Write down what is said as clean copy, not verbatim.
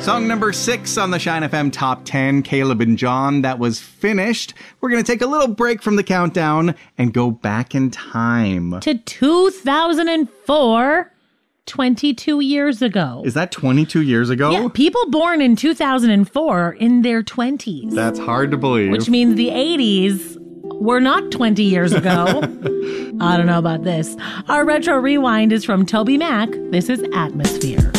Song number 6 on the Shine FM Top 10, Caleb and John. That was finished. We're going to take a little break from the countdown and go back in time. To 2004, 22 years ago. Is that 22 years ago? Yeah, people born in 2004 in their 20s. That's hard to believe. Which means the 80s were not 20 years ago. I don't know about this. Our Retro Rewind is from Toby Mac. This is Atmosphere.